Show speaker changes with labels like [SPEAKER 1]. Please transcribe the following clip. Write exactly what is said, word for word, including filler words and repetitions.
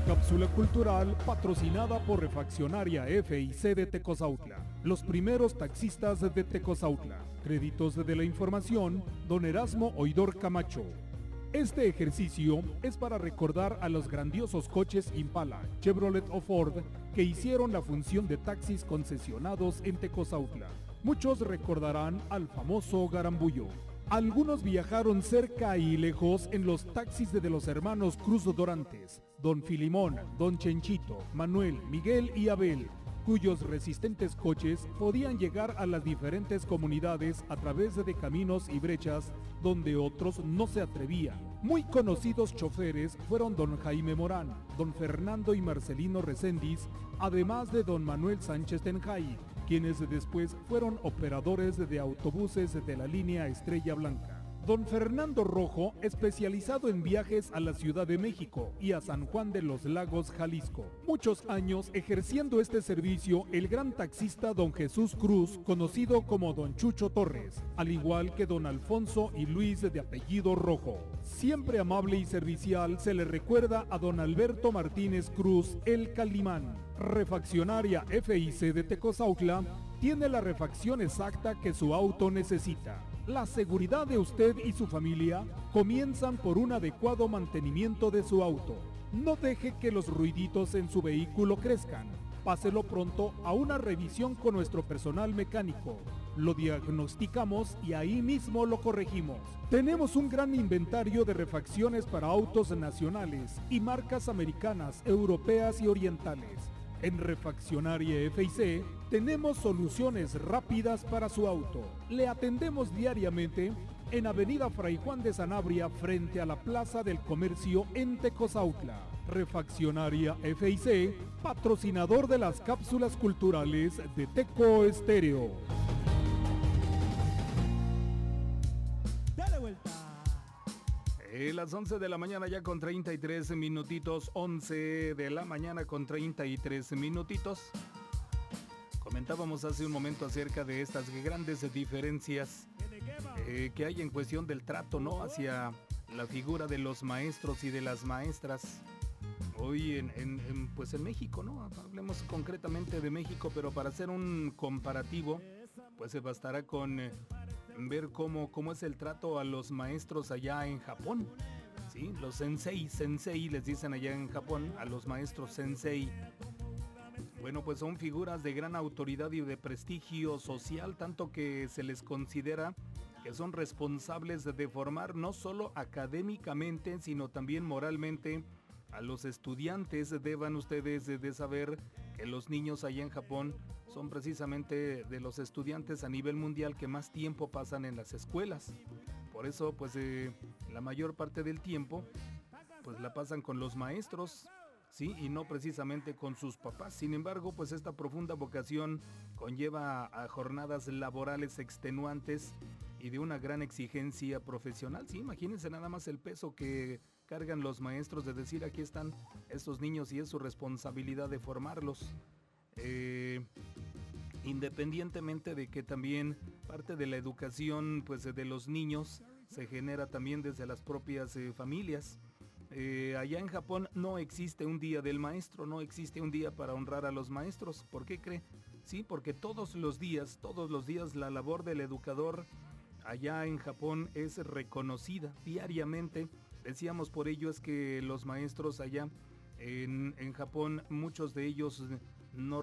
[SPEAKER 1] Cápsula cultural patrocinada por Refaccionaria F I C de Tecozautla. Los primeros taxistas de Tecozautla. Créditos de la información, don Erasmo Oidor Camacho. Este ejercicio es para recordar a los grandiosos coches Impala, Chevrolet o Ford que hicieron la función de taxis concesionados en Tecozautla. Muchos recordarán al famoso Garambullo. Algunos viajaron cerca y lejos en los taxis de los hermanos Cruz Dorantes, don Filimón, don Chenchito, Manuel, Miguel y Abel, cuyos resistentes coches podían llegar a las diferentes comunidades a través de caminos y brechas donde otros no se atrevían. Muy conocidos choferes fueron don Jaime Morán, don Fernando y Marcelino Recendis, además de don Manuel Sánchez Tenjay, quienes después fueron operadores de autobuses de la línea Estrella Blanca. Don Fernando Rojo, especializado en viajes a la Ciudad de México y a San Juan de los Lagos, Jalisco. Muchos años ejerciendo este servicio el gran taxista don Jesús Cruz, conocido como don Chucho Torres, al igual que don Alfonso y Luis de apellido Rojo. Siempre amable y servicial se le recuerda a don Alberto Martínez Cruz, el Calimán. Refaccionaria F I C de Tecozautla tiene la refacción exacta que su auto necesita. La seguridad de usted y su familia comienzan por un adecuado mantenimiento de su auto. No deje que los ruiditos en su vehículo crezcan. Páselo pronto a una revisión con nuestro personal mecánico. Lo diagnosticamos y ahí mismo lo corregimos. Tenemos un gran inventario de refacciones para autos nacionales y marcas americanas, europeas y orientales. En Refaccionaria F I C tenemos soluciones rápidas para su auto. Le atendemos diariamente en Avenida Fray Juan de Sanabria frente a la Plaza del Comercio en Tecozautla. Refaccionaria F I C, patrocinador de las cápsulas culturales de Teco Estéreo.
[SPEAKER 2] Dale vuelta.
[SPEAKER 3] Eh, las once de la mañana ya con treinta y tres minutitos, once de la mañana con treinta y tres minutitos. Comentábamos hace un momento acerca de estas grandes diferencias eh, que hay en cuestión del trato, ¿no?, hacia la figura de los maestros y de las maestras. Hoy en, en, en, pues en México, ¿no? Hablemos concretamente de México, pero para hacer un comparativo, pues se bastará con eh, ver cómo, cómo es el trato a los maestros allá en Japón. ¿Sí? Los sensei, sensei les dicen allá en Japón, a los maestros sensei. Bueno, pues son figuras de gran autoridad y de prestigio social, tanto que se les considera que son responsables de formar no solo académicamente, sino también moralmente a los estudiantes. Deban ustedes de saber que los niños allá en Japón son precisamente de los estudiantes a nivel mundial que más tiempo pasan en las escuelas. Por eso, pues eh, la mayor parte del tiempo, pues la pasan con los maestros, sí, y no precisamente con sus papás. Sin embargo, pues esta profunda vocación conlleva a jornadas laborales extenuantes y de una gran exigencia profesional. Sí, imagínense nada más el peso que cargan los maestros de decir: aquí están estos niños y es su responsabilidad de formarlos. Eh, independientemente de que también parte de la educación, pues, de los niños se genera también desde las propias eh, familias. Eh, allá en Japón no existe un día del maestro, no existe un día para honrar a los maestros. ¿Por qué cree? Sí, porque todos los días, todos los días la labor del educador allá en Japón es reconocida diariamente. Decíamos, por ello es que los maestros allá en, en Japón, muchos de ellos no